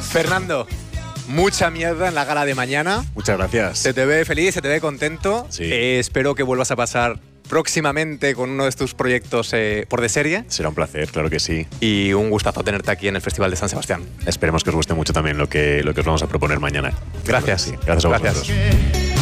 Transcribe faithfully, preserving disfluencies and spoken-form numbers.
Fernando, mucha mierda en la gala de mañana. Muchas gracias. Se te ve feliz, se te ve contento. Sí. Eh, espero que vuelvas a pasar próximamente con uno de tus proyectos eh, por de serie. Será un placer, claro que sí. Y un gustazo tenerte aquí en el Festival de San Sebastián. Esperemos que os guste mucho también lo que, lo que os vamos a proponer mañana. Gracias. Sí. Gracias a vosotros. Gracias.